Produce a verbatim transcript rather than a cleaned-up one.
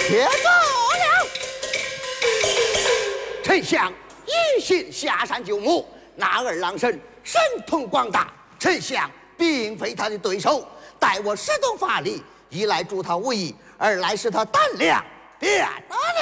接走了。丞相一心下山救母，那二郎神神通广大，丞相并非他的对手。待我使动法力，一来助他无益，二来使他胆量变大了。